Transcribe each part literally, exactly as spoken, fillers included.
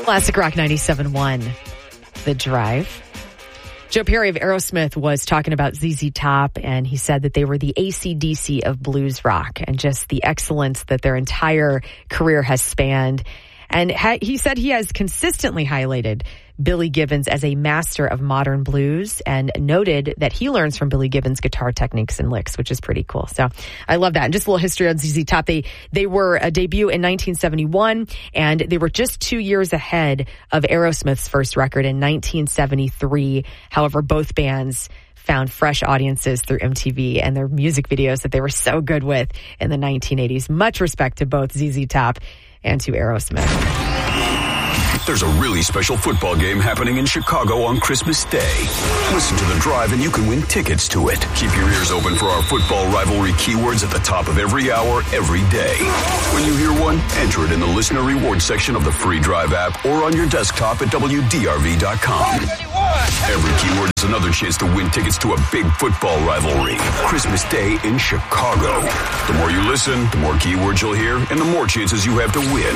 Classic Rock ninety-seven point one, The Drive. Joe Perry of Aerosmith was talking about Z Z Top, and he said that they were the A C D C of blues rock and just the excellence that their entire career has spanned. And ha- he said he has consistently highlighted Billy Gibbons as a master of modern blues and noted that he learns from Billy Gibbons' guitar techniques and licks, which is pretty cool. So I love that. And just a little history on Z Z Top. They, they were a debut in nineteen seventy-one, and they were just two years ahead of Aerosmith's first record in nineteen seventy-three. However, both bands found fresh audiences through M T V and their music videos that they were so good with in the nineteen eighties. Much respect to both Z Z Top and to Aerosmith. There's a really special football game happening in Chicago on Christmas Day. Listen to The Drive and you can win tickets to it. Keep your ears open for our football rivalry keywords at the top of every hour, every day. When you hear one, enter it in the listener rewards section of the free Drive app or on your desktop at W D R V dot com. Every keyword is another chance to win tickets to a big football rivalry. Christmas Day in Chicago. The more you listen, the more keywords you'll hear, and the more chances you have to win.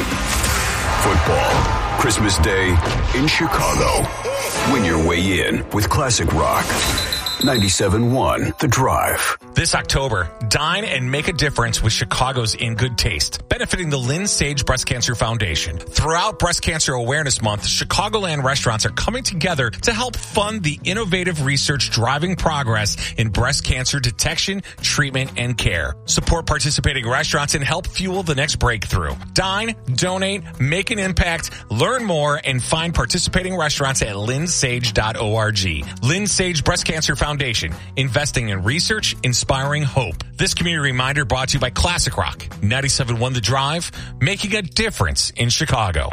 Football. Christmas Day in Chicago. Win your way in with Classic Rock. ninety-seven point one, The Drive. This October, dine and make a difference with Chicago's In Good Taste, benefiting the Lynn Sage Breast Cancer Foundation. Throughout Breast Cancer Awareness Month, Chicagoland restaurants are coming together to help fund the innovative research driving progress in breast cancer detection, treatment, and care. Support participating restaurants and help fuel the next breakthrough. Dine, donate, make an impact, learn more, and find participating restaurants at lynn sage dot org. Lynn Sage Breast Cancer Foundation, investing in research, inspiring hope. This community reminder brought to you by Classic Rock, ninety-seven point one The Drive, making a difference in Chicago.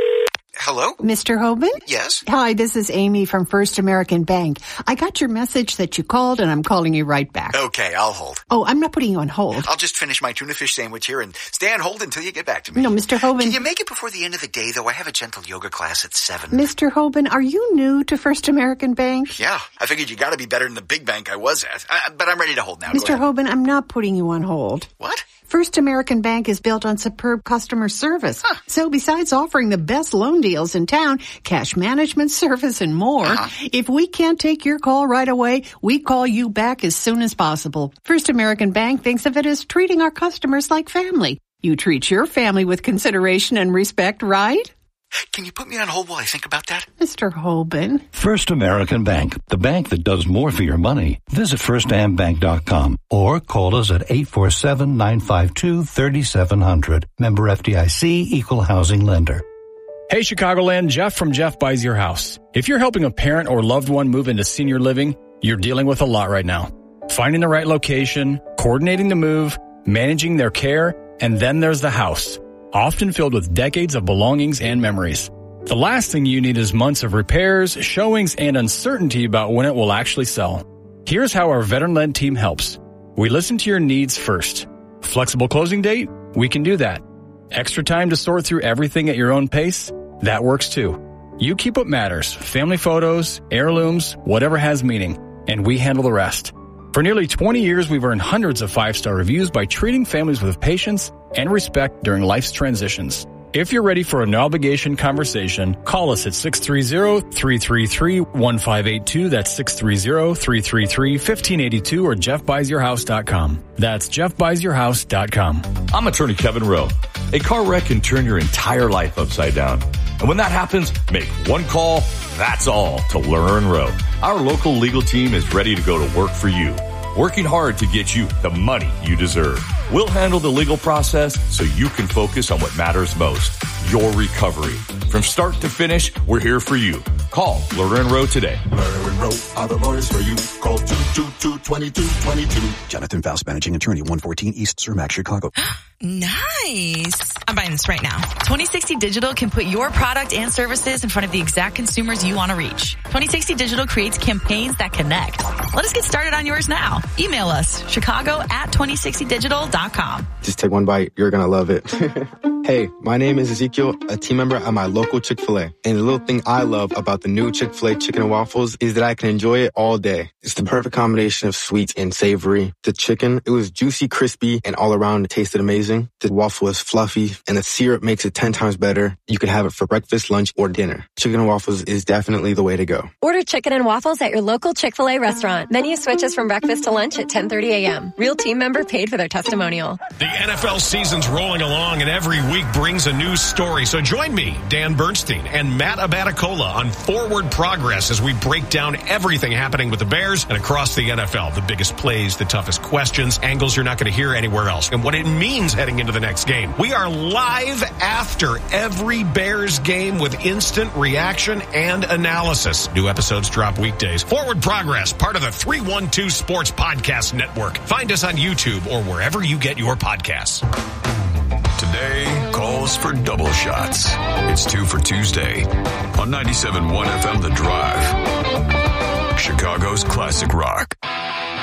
Hello? Mister Hoban? Yes? Hi, this is Amy from First American Bank. I got your message that you called, and I'm calling you right back. Okay, I'll hold. Oh, I'm not putting you on hold. I'll just finish my tuna fish sandwich here and stay on hold until you get back to me. No, Mister Hoban. Can you make it before the end of the day, though? I have a gentle yoga class at seven. Mister Hoban, are you new to First American Bank? Yeah, I figured you gotta be better than the big bank I was at. Uh, but I'm ready to hold now. Mister Hoban, I'm not putting you on hold. What? First American Bank is built on superb customer service. Huh. So besides offering the best loan deals in town, cash management service, and more, uh-huh. if we can't take your call right away, we call you back as soon as possible. First American Bank thinks of it as treating our customers like family. You treat your family with consideration and respect, right? Can you put me on hold while I think about that? Mister Hoban. First American Bank, the bank that does more for your money. Visit first am bank dot com or call us at eight four seven, nine five two, three seven zero zero. Member F D I C, Equal Housing Lender. Hey Chicagoland, Jeff from Jeff Buys Your House. If you're helping a parent or loved one move into senior living, you're dealing with a lot right now. Finding the right location, coordinating the move, managing their care, and then there's the house, often filled with decades of belongings and memories. The last thing you need is months of repairs, showings, and uncertainty about when it will actually sell. Here's how our veteran-led team helps. We listen to your needs first. Flexible closing date? We can do that. Extra time to sort through everything at your own pace? That works too. You keep what matters, family photos, heirlooms, whatever has meaning, and we handle the rest. For nearly twenty years, we've earned hundreds of five-star reviews by treating families with patience and respect during life's transitions. If you're ready for a no-obligation conversation, call us at six three zero, three three three, one five eight two. That's six three zero, three three three, one five eight two or jeff buys your house dot com. That's jeff buys your house dot com. I'm attorney Kevin Rowe. A car wreck can turn your entire life upside down. And when that happens, make one call, that's all, to Lerner and Rowe. Our local legal team is ready to go to work for you, working hard to get you the money you deserve. We'll handle the legal process so you can focus on what matters most, your recovery. From start to finish, we're here for you. Call Lerner and Rowe today. Lerner and Rowe are the lawyers for you. Call two two two, two two two two. Jonathan Faust, managing attorney, one fourteen East Cermak, Chicago. Nice. I'm buying this right now. twenty sixty Digital can put your product and services in front of the exact consumers you want to reach. twenty sixty Digital creates campaigns that connect. Let us get started on yours now. Email us, chicago at twenty sixty digital dot com. Just take one bite. You're going to love it. Hey, my name is Ezekiel, a team member at my local Chick-fil-A. And the little thing I love about the new Chick-fil-A chicken and waffles is that I can enjoy it all day. It's the perfect combination of sweet and savory. The chicken, it was juicy, crispy, and all around it tasted amazing. The waffle is fluffy, and the syrup makes it ten times better. You can have it for breakfast, lunch, or dinner. Chicken and waffles is definitely the way to go. Order chicken and waffles at your local Chick-fil-A restaurant. Menu switches from breakfast to lunch at ten thirty a.m. Real team member paid for their testimonial. The N F L season's rolling along, and every week brings a new story. So join me, Dan Bernstein, and Matt Abaticola on Forward Progress as we break down everything happening with the Bears and across the N F L. The biggest plays, the toughest questions, angles you're not going to hear anywhere else, and what it means heading into the next game. We are live after every Bears game with instant reaction and analysis. New episodes drop weekdays. Forward Progress, part of the three one two Sports Podcast Network. Find us on YouTube or wherever you get your podcasts. Today calls for double shots. It's two for Tuesday on ninety-seven point one F M The Drive, Chicago's classic rock.